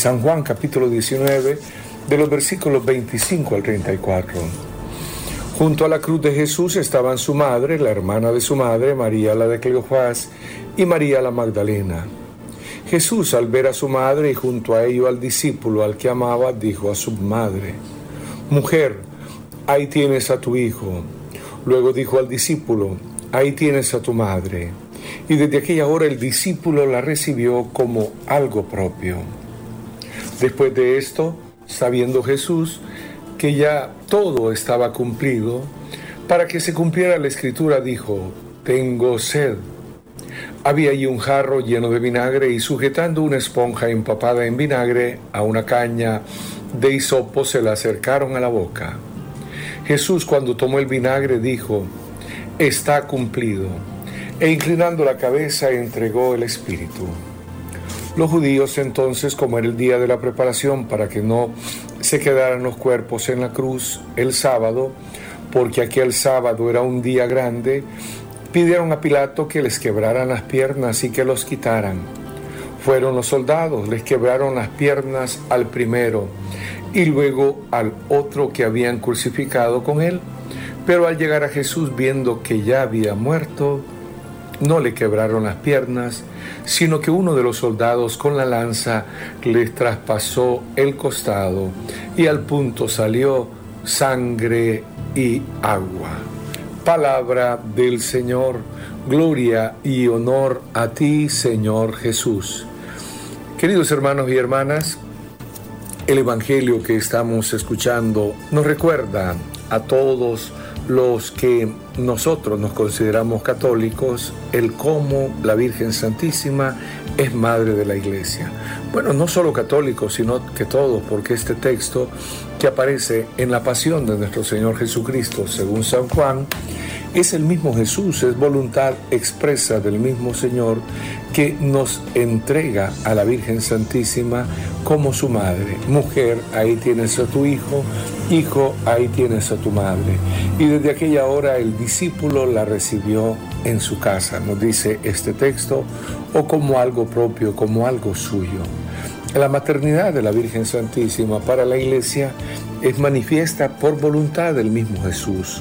San Juan capítulo 19, de los versículos 25 al 34. Junto a la cruz de Jesús estaban su madre, la hermana de su madre, María la de Cleofás, y María la Magdalena. Jesús, al ver a su madre y junto a ello al discípulo al que amaba, dijo a su madre: «Mujer, ahí tienes a tu hijo». Luego dijo al discípulo: «Ahí tienes a tu madre». Y desde aquella hora el discípulo la recibió como algo propio. Después de esto, sabiendo Jesús que ya todo estaba cumplido, para que se cumpliera la escritura, dijo: «Tengo sed». Había allí un jarro lleno de vinagre, y sujetando una esponja empapada en vinagre a una caña de hisopo, se la acercaron a la boca. Jesús, cuando tomó el vinagre, dijo: «Está cumplido», e inclinando la cabeza entregó el espíritu. Los judíos entonces, como era el día de la preparación para que no se quedaran los cuerpos en la cruz el sábado, porque aquel sábado era un día grande, pidieron a Pilato que les quebraran las piernas y que los quitaran. Fueron los soldados, les quebraron las piernas al primero y luego al otro que habían crucificado con él. Pero al llegar a Jesús, viendo que ya había muerto, no le quebraron las piernas, sino que uno de los soldados con la lanza les traspasó el costado, y al punto salió sangre y agua. Palabra del Señor. Gloria y honor a ti, Señor Jesús. Queridos hermanos y hermanas, el Evangelio que estamos escuchando nos recuerda a todos los que nosotros nos consideramos católicos, el cómo la Virgen Santísima es Madre de la Iglesia. Bueno, no solo católicos, sino que todos, porque este texto que aparece en la pasión de nuestro Señor Jesucristo, según San Juan, es el mismo Jesús, es voluntad expresa del mismo Señor que nos entrega a la Virgen Santísima como su madre. Mujer, ahí tienes a tu hijo, hijo, ahí tienes a tu madre. Y desde aquella hora el discípulo la recibió en su casa, nos dice este texto, o como algo propio, como algo suyo. La maternidad de la Virgen Santísima para la Iglesia es manifiesta por voluntad del mismo Jesús.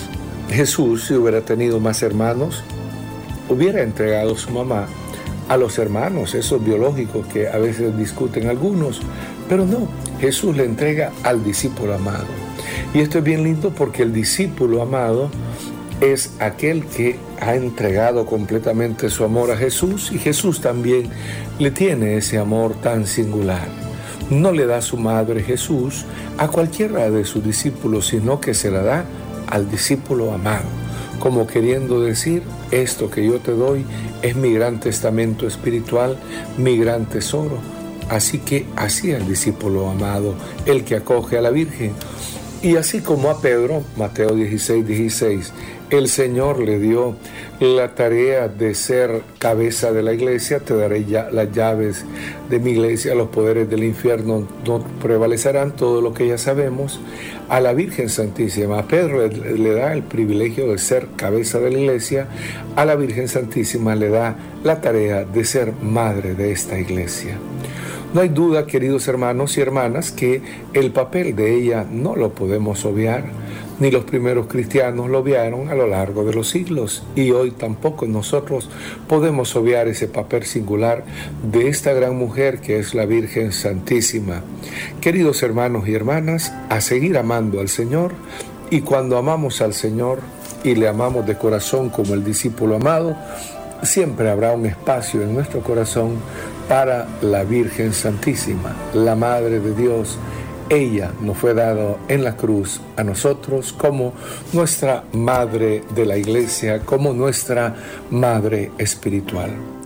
Jesús, si hubiera tenido más hermanos, hubiera entregado a su mamá a los hermanos, esos biológicos que a veces discuten algunos, pero no, Jesús le entrega al discípulo amado. Y esto es bien lindo porque el discípulo amado es aquel que ha entregado completamente su amor a Jesús, y Jesús también le tiene ese amor tan singular. No le da su madre Jesús a cualquiera de sus discípulos, sino que se la da al discípulo amado, como queriendo decir: esto que yo te doy es mi gran testamento espiritual, mi gran tesoro. Así que así el discípulo amado, el que acoge a la Virgen. Y así como a Pedro, Mateo 16:16, el Señor le dio la tarea de ser cabeza de la iglesia: te daré ya las llaves de mi iglesia, los poderes del infierno no prevalecerán, todo lo que ya sabemos. A la Virgen Santísima, a Pedro le da el privilegio de ser cabeza de la iglesia, a la Virgen Santísima le da la tarea de ser madre de esta iglesia. No hay duda, queridos hermanos y hermanas, que el papel de ella no lo podemos obviar, ni los primeros cristianos lo obviaron a lo largo de los siglos, y hoy tampoco nosotros podemos obviar ese papel singular de esta gran mujer que es la Virgen Santísima. Queridos hermanos y hermanas, a seguir amando al Señor, y cuando amamos al Señor y le amamos de corazón como el discípulo amado, siempre habrá un espacio en nuestro corazón para la Virgen Santísima, la Madre de Dios. Ella nos fue dada en la cruz a nosotros como nuestra Madre de la Iglesia, como nuestra Madre espiritual.